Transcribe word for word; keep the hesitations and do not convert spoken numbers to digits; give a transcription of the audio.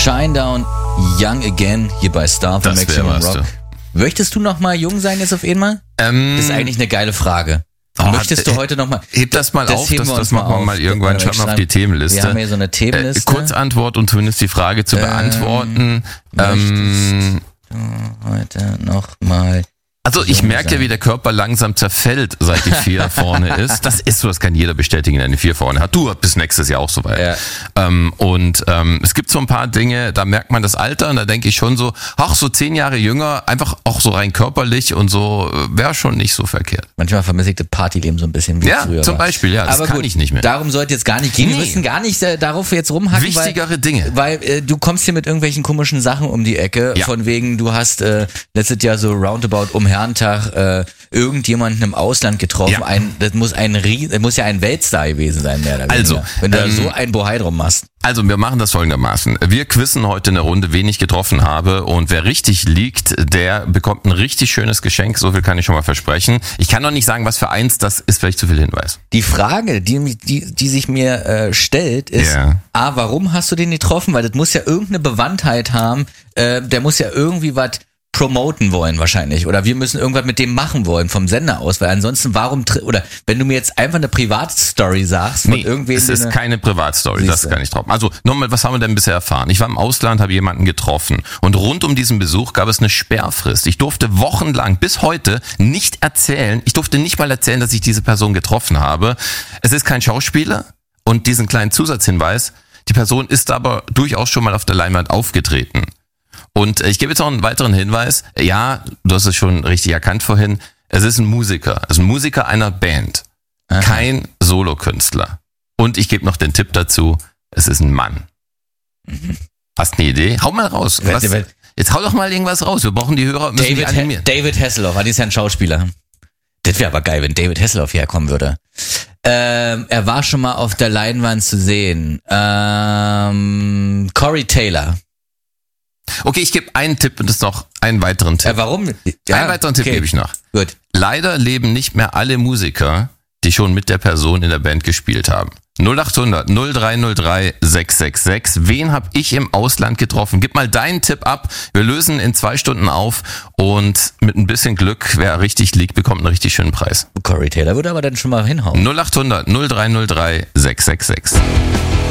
Shinedown, Young Again, hier bei Star von Das Maximum wär was, Rock. du. Möchtest du noch mal jung sein jetzt auf einmal? Ähm, Das ist eigentlich eine geile Frage. Oh, Möchtest du heute noch mal... Heb das mal auf, heben das, wir das uns machen wir auf. mal irgendwann, Äh, schreiben wir auf schreiben- die Themenliste. Wir haben hier so eine Themenliste. Äh, Kurzantwort und zumindest die Frage zu Ähm, beantworten. Ähm, Heute noch mal... also ich jung merke ja, sein. wie der Körper langsam zerfällt, seit die vier vorne ist. Das ist so, das kann jeder bestätigen, der eine vier vorne hat. Du bis nächstes Jahr auch soweit. Ja. Ähm, und ähm, es gibt so ein paar Dinge, da merkt man das Alter und da denke ich schon so, ach, so zehn Jahre jünger, einfach auch so rein körperlich und so, wäre schon nicht so verkehrt. Manchmal vermisse ich das Partyleben so ein bisschen wie Ja, früher zum war. Beispiel, ja, das Aber kann gut, ich nicht mehr. Darum sollte jetzt gar nicht gehen. Wir Nee. müssen gar nicht äh, darauf jetzt rumhacken, Wichtigere weil, Dinge. weil äh, du kommst hier mit irgendwelchen komischen Sachen um die Ecke, Ja. von wegen, du hast äh, letztes Jahr so roundabout um Herrentag äh, irgendjemanden im Ausland getroffen. Ja. Ein, das muss ein Rie- das muss ja ein Weltstar gewesen sein, mehr oder weniger. Also, wenn du da ähm, so ein Bohai drum machst. Also wir machen das folgendermaßen. Wir quizzen heute eine Runde, wen ich getroffen habe, und wer richtig liegt, der bekommt ein richtig schönes Geschenk, so viel kann ich schon mal versprechen. Ich kann noch nicht sagen, was für eins, das ist vielleicht zu viel Hinweis. Die Frage, die, die, die sich mir äh, stellt, ist, Ja. A, warum hast du den getroffen? Weil das muss ja irgendeine Bewandtheit haben, äh, der muss ja irgendwie was promoten wollen wahrscheinlich, oder wir müssen irgendwas mit dem machen wollen vom Sender aus, weil ansonsten warum, tr- oder wenn du mir jetzt einfach eine Privatstory sagst von Nee, irgendwem, es ist eine- keine Privatstory, das Siehste. kann ich drauf. Also nochmal, was haben wir denn bisher erfahren? Ich war im Ausland, habe jemanden getroffen und rund um diesen Besuch gab es eine Sperrfrist. Ich durfte wochenlang bis heute nicht erzählen, ich durfte nicht mal erzählen, dass ich diese Person getroffen habe. Es ist kein Schauspieler und diesen kleinen Zusatzhinweis, die Person ist aber durchaus schon mal auf der Leinwand aufgetreten. Und äh, ich gebe jetzt noch einen weiteren Hinweis. Ja, du hast es schon richtig erkannt vorhin. Es ist ein Musiker. Es ist ein Musiker einer Band. Aha. Kein Solokünstler. Und ich gebe noch den Tipp dazu. Es ist ein Mann. Hast eine Idee? Hau mal raus. Was? Warte, warte. Jetzt hau doch mal irgendwas raus. Wir brauchen die Hörer, müssen die David, He- animieren. David Hasselhoff, das ist ja ein Schauspieler. Das wäre aber geil, wenn David Hasselhoff herkommen würde. Ähm, er war schon mal auf der Leinwand zu sehen. Ähm, Corey Taylor. Okay, ich gebe einen Tipp und das ist noch einen weiteren Tipp. Äh, warum? einen weiteren Tipp okay. gebe ich noch. Gut. Leider leben nicht mehr alle Musiker, die schon mit der Person in der Band gespielt haben. null acht hundert null drei null drei sechs sechs sechs. Wen habe ich im Ausland getroffen? Gib mal deinen Tipp ab. Wir lösen in zwei Stunden auf und mit ein bisschen Glück, wer richtig liegt, bekommt einen richtig schönen Preis. Corey Taylor würde aber dann schon mal hinhauen. null acht hundert null drei null drei sechs sechs sechs.